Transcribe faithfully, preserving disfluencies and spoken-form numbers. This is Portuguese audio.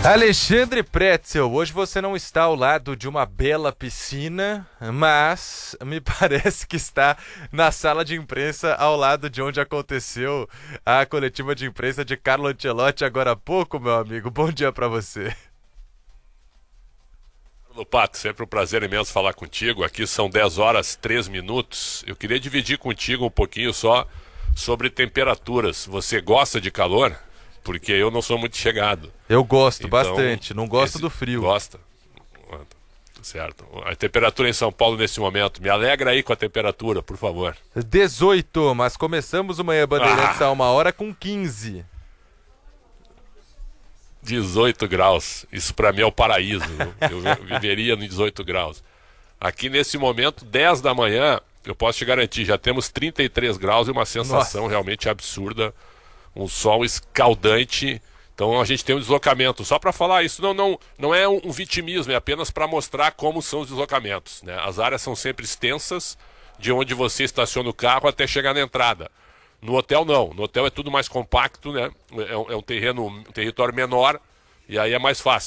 Alexandre Pretzel, hoje você não está ao lado de uma bela piscina, mas me parece que está na sala de imprensa ao lado de onde aconteceu a coletiva de imprensa de Carlo Ancelotti agora há pouco, meu amigo. Bom dia para você. Pato, sempre um prazer imenso falar contigo. Aqui são dez horas, três minutos. Eu queria dividir contigo um pouquinho só sobre temperaturas. Você gosta de calor? Porque eu não sou muito chegado. Eu gosto então, bastante, não gosto esse, do frio. Gosta? Certo. A temperatura em São Paulo nesse momento. Me alegra aí com a temperatura, por favor. dezoito, mas começamos o Manhã Bandeirantes Ah. a uma hora com quinze. dezoito graus. Isso pra mim é o paraíso. Eu viveria no dezoito graus. Aqui nesse momento, dez da manhã, eu posso te garantir, já temos trinta e três graus e uma sensação Nossa. realmente absurda. Um sol escaldante. Então a gente tem um deslocamento. Só para falar, isso não, não, não é um vitimismo, é apenas para mostrar como são os deslocamentos, né? As áreas são sempre extensas, de onde você estaciona o carro até chegar na entrada. No hotel não, no hotel é tudo mais compacto, né? É um, é um terreno, um território menor, e aí é mais fácil.